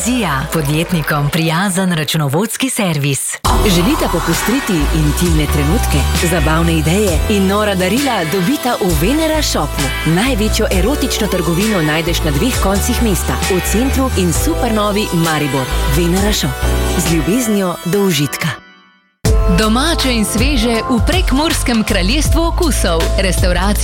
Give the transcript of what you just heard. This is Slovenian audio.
Vizija. Podjetnikom prijazen računovodski servis. Želite popestriti intimne trenutke, zabavne ideje in nora darila dobita v Venera Shopu. Največjo erotično trgovino najdeš na 2 koncih mesta, v centru in supernovi Maribor. Venera Shop. Z ljubeznijo do užitka. Domače in sveže v Prekmurskem kraljestvu okusov. Restavracija